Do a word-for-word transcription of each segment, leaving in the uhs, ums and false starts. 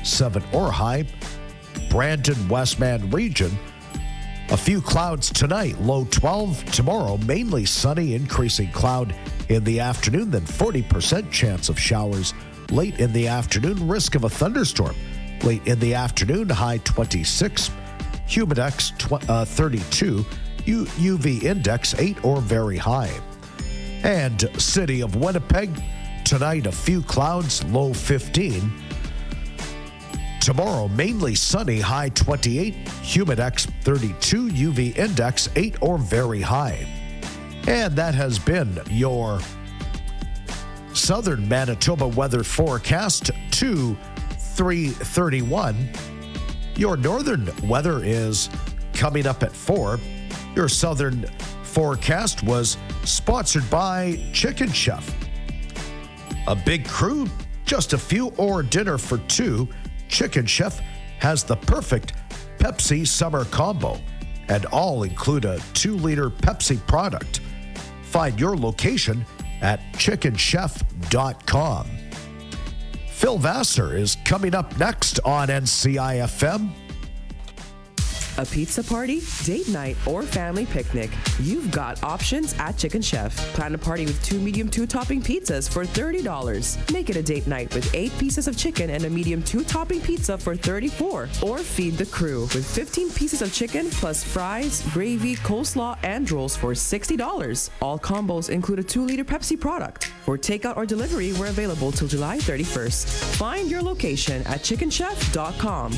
seven or high. Brandon, Westman region, a few clouds tonight, low twelve. Tomorrow, mainly sunny, increasing cloud in the afternoon, then forty percent chance of showers late in the afternoon. Risk of a thunderstorm late in the afternoon, high twenty-six. Humidex tw- uh, thirty-two. U- UV index eight or very high. And city of Winnipeg, tonight a few clouds, low fifteen. Tomorrow, mainly sunny, high twenty-eight, Humidex thirty-two, U V index eight or very high. And that has been your southern Manitoba weather forecast to three thirty-one. Your northern weather is coming up at four. Your southern forecast was sponsored by Chicken Chef. A big crew, just a few, or dinner for two. Chicken Chef has the perfect Pepsi summer combo, and all include a two-liter Pepsi product. Find your location at chicken chef dot com. Phil Vassar is coming up next on N C I F M. A pizza party, date night, or family picnic, you've got options at Chicken Chef. Plan a party with two medium two-topping pizzas for thirty dollars. Make it a date night with eight pieces of chicken and a medium two-topping pizza for thirty-four dollars. Or feed the crew with fifteen pieces of chicken plus fries, gravy, coleslaw, and rolls for sixty dollars. All combos include a two-liter Pepsi product. For takeout or delivery, we're available till July thirty-first. Find your location at chicken chef dot com.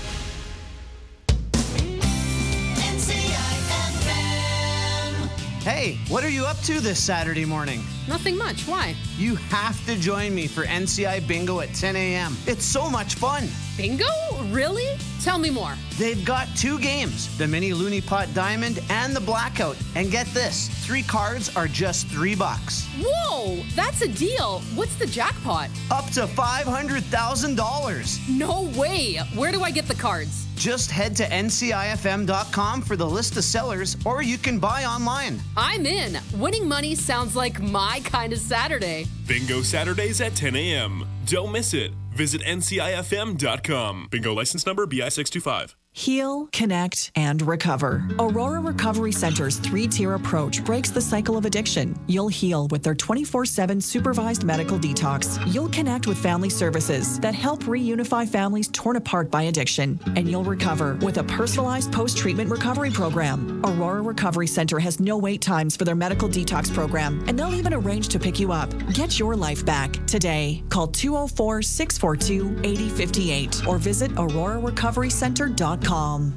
Hey, what are you up to this Saturday morning? Nothing much. Why? You have to join me for N C I Bingo at ten a.m. It's so much fun. Bingo? Really? Tell me more. They've got two games, the Mini Looney Pot Diamond and the Blackout. And get this, three cards are just three bucks. Whoa, that's a deal. What's the jackpot? Up to five hundred thousand dollars. No way. Where do I get the cards? Just head to N C I F M dot com for the list of sellers, or you can buy online. I'm in. Winning money sounds like my kind of Saturday. Bingo Saturdays at ten a.m. Don't miss it. Visit N C I F M dot com. Bingo license number B I six two five. Heal, connect, and recover. Aurora Recovery Center's three-tier approach breaks the cycle of addiction. You'll heal with their twenty-four seven supervised medical detox. You'll connect with family services that help reunify families torn apart by addiction. And you'll recover with a personalized post-treatment recovery program. Aurora Recovery Center has no wait times for their medical detox program, and they'll even arrange to pick you up. Get your life back today. Call two oh four, six four two, eight oh five eight or visit aurora recovery center dot com.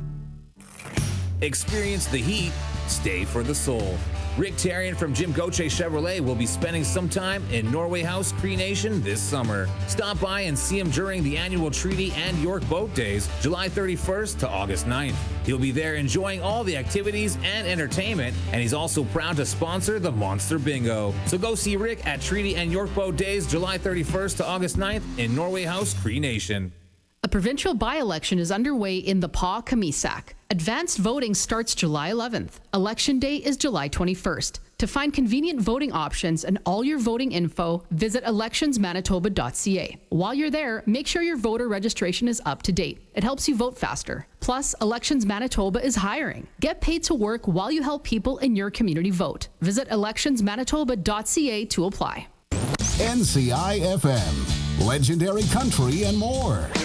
Experience the heat, stay for the soul. Rick Tarian from Jim Gauthier Chevrolet will be spending some time in Norway House, Cree Nation this summer. Stop by and see him during the annual Treaty and York Boat Days, July thirty-first to August ninth. He'll be there enjoying all the activities and entertainment, and he's also proud to sponsor the Monster Bingo. So go see Rick at Treaty and York Boat Days, July thirty-first to August ninth in Norway House, Cree Nation. A provincial by-election is underway in the Pas-Kamisak. Advanced voting starts July eleventh. Election day is July twenty-first. To find convenient voting options and all your voting info, visit elections manitoba dot c a. While you're there, make sure your voter registration is up to date. It helps you vote faster. Plus, Elections Manitoba is hiring. Get paid to work while you help people in your community vote. Visit elections manitoba dot c a to apply. N C I F M, legendary country and more.